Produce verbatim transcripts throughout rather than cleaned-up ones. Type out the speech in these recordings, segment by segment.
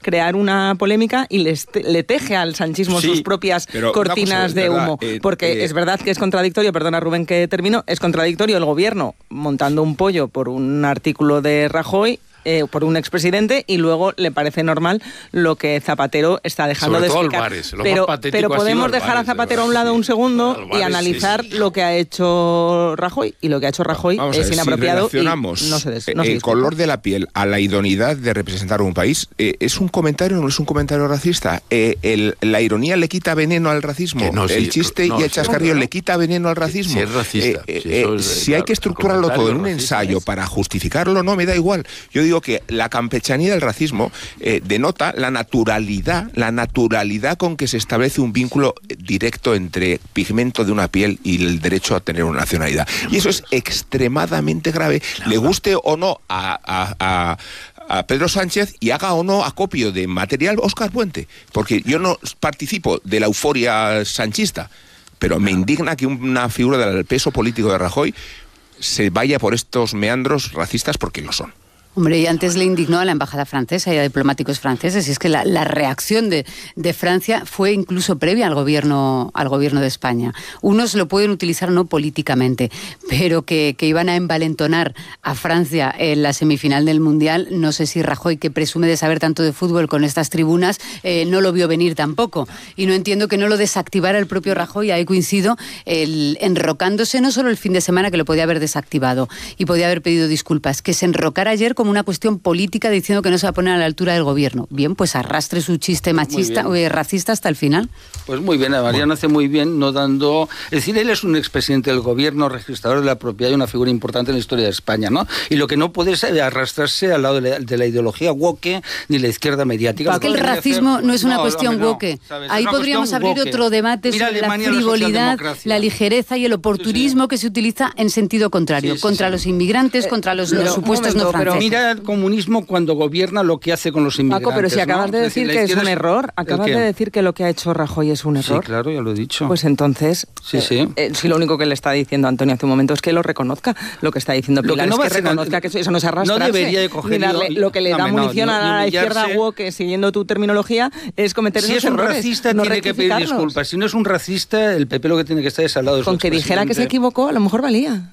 crear una polémica y les te, le teje al sanchismo sí, sus propias cortinas de humo. Verdad, eh, Porque eh, es verdad que es contradictorio, perdona Rubén que termino, es contradictorio el gobierno montando un pollo por un artículo de Rajoy, Eh, por un expresidente, y luego le parece normal lo que Zapatero está dejando Sobre de todo explicar. Alvarez, pero, pero podemos dejar a Zapatero a un lado un segundo Alvarez, y analizar sí, sí. lo que ha hecho Rajoy, y lo que ha hecho Rajoy Vamos es ver, inapropiado si relacionamos y no se des, no se el color de la piel a la idoneidad de representar un país. Eh, ¿Es un comentario o no es un comentario racista? Eh, el, ¿La ironía le quita veneno al racismo? No, ¿El sí, chiste no, y el chascarrillo no, le quita veneno al racismo? Si es racista. Eh, si, eh, es, si hay que estructurarlo todo en un ensayo es. para justificarlo, no, me da igual. Yo digo que la campechanía del racismo eh, denota la naturalidad, la naturalidad con que se establece un vínculo directo entre pigmento de una piel y el derecho a tener una nacionalidad. Y eso es extremadamente grave, le guste o no a, a, a a Pedro Sánchez y haga o no acopio de material Óscar Puente, porque yo no participo de la euforia sanchista, pero me indigna que una figura del peso político de Rajoy se vaya por estos meandros racistas, porque lo son. Hombre, y antes le indignó a la embajada francesa y a diplomáticos franceses, y es que la, la reacción de, de Francia fue incluso previa al gobierno, al gobierno de España. Unos lo pueden utilizar no políticamente, pero que, que iban a envalentonar a Francia en la semifinal del Mundial, no sé si Rajoy, que presume de saber tanto de fútbol con estas tribunas, eh, no lo vio venir tampoco. Y no entiendo que no lo desactivara el propio Rajoy, ahí coincido, el, enrocándose no solo el fin de semana, que lo podía haber desactivado y podía haber pedido disculpas, que se enrocara ayer como una cuestión política diciendo que no se va a poner a la altura del gobierno. Bien, pues arrastre su chiste machista o racista hasta el final. Pues muy bien, a Mariano hace muy bien no dando... Es decir, él es un expresidente del gobierno, registrador de la propiedad y una figura importante en la historia de España, ¿no? Y lo que no puede es arrastrarse al lado de la, de la ideología woke ni la izquierda mediática. Es que el racismo hacer... no es una no, cuestión no, woke. ¿sabes? Ahí podríamos abrir woke. otro debate Mira sobre Alemania, la frivolidad, la, la ligereza y el oportunismo sí, sí. que se utiliza en sentido contrario, sí, sí, contra sí. los inmigrantes, eh, contra los, los supuestos momento, no franceses. Pero mira el comunismo cuando gobierna lo que hace con los inmigrantes. Paco, pero si acabas ¿no? de decir es decir, que es un es... error, acabas de decir que lo que ha hecho Rajoy es un error. Sí, claro, ya lo he dicho. Pues entonces, sí, eh, sí. Eh, si lo único que le está diciendo Antonio hace un momento es que lo reconozca, lo que está diciendo Pilar no es que reconozca a... que eso, eso no es arrastrarse. No debería de coger... Darle, lo que le da no, munición no, a la izquierda humillarse. woke, siguiendo tu terminología, es cometer si esos es un errores, racista no tiene que pedir disculpas. Si no es un racista, el P P lo que tiene que estar es al lado de su Con que dijera que se equivocó, a lo mejor valía.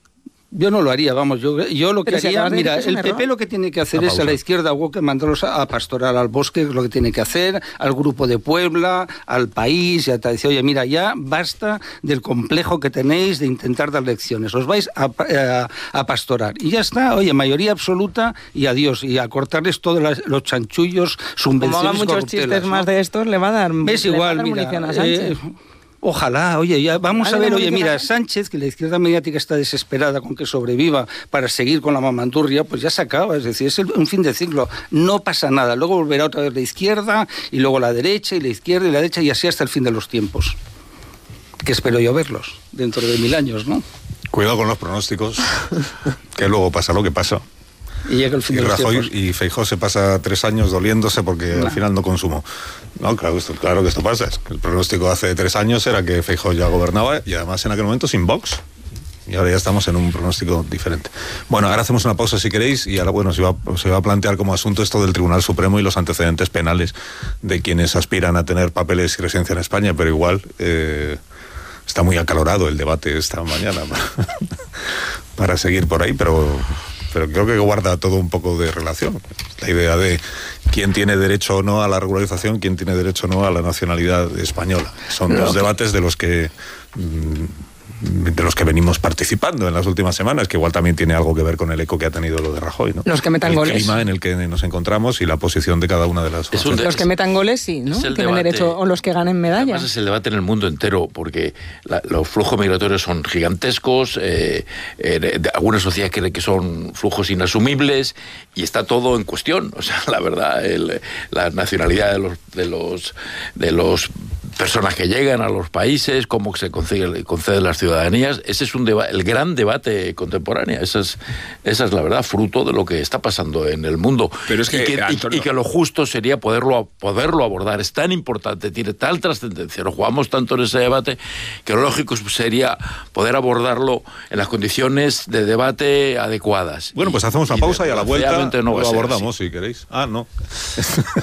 Yo no lo haría, vamos, yo, yo lo que Pero haría, si mira, es el error. P P lo que tiene que hacer Una es pausa. a la izquierda woke mandarlos a, a pastorar al bosque, es lo que tiene que hacer, al Grupo de Puebla, al país, y a decir, oye, mira, ya basta del complejo que tenéis de intentar dar lecciones, os vais a, a, a pastorar. Y ya está, oye, mayoría absoluta y adiós, y a cortarles todos las, los chanchullos, subvenciones, como hagan muchos corruptelas, chistes ¿no? más de estos, le va a dar, ¿Ves le igual, va a dar mira, munición a Sánchez. Eh, Ojalá, oye, ya vamos Vale, a ver, no oye, me mira, queda... Sánchez, que la izquierda mediática está desesperada con que sobreviva para seguir con la mamandurria, pues ya se acaba, es decir, es el, un fin de ciclo, no pasa nada, luego volverá otra vez la izquierda, y luego la derecha, y la izquierda, y la derecha, y así hasta el fin de los tiempos, que espero yo verlos dentro de mil años, ¿no? Cuidado con los pronósticos, que luego pasa lo que pasa. Y llega el fin y de los Rajoy tiempos. y Feijóo se pasa tres años doliéndose porque No. al final no consumo. No, claro, esto, claro que esto pasa. Es que el pronóstico hace tres años era que Feijóo ya gobernaba y además en aquel momento sin Vox. Y ahora ya estamos en un pronóstico diferente. Bueno, ahora hacemos una pausa si queréis y ahora, bueno, se va, se va a plantear como asunto esto del Tribunal Supremo y los antecedentes penales de quienes aspiran a tener papeles y residencia en España, pero igual eh, está muy acalorado el debate esta mañana para, para seguir por ahí, pero... pero creo que guarda todo un poco de relación. La idea de quién tiene derecho o no a la regularización, quién tiene derecho o no a la nacionalidad española. Son dos debates de los que de los que venimos participando en las últimas semanas, que igual también tiene algo que ver con el eco que ha tenido lo de Rajoy, ¿no? Los que metan el goles. El clima en el que nos encontramos y la posición de cada una de las Es un de- Los que metan goles, sí, ¿no? Tienen debate. derecho, o los que ganen medallas. Además es el debate en el mundo entero, porque la, los flujos migratorios son gigantescos, eh, eh, de, algunas sociedades creen que son flujos inasumibles, y está todo en cuestión. O sea, la verdad, el, la nacionalidad de los, de los, de los personas que llegan a los países, cómo se concede, conceden las ciudadanías, ese es un deba- el gran debate contemporáneo. Esa es, esa es la verdad, fruto de lo que está pasando en el mundo. Pero es que, y, que Antonio... y, y que lo justo sería poderlo, poderlo abordar. Es tan importante, tiene tal trascendencia, nos jugamos tanto en ese debate, que lo lógico sería poder abordarlo en las condiciones de debate adecuadas. Bueno, pues hacemos una pausa y a la vuelta no lo abordamos, si queréis. Ah, no.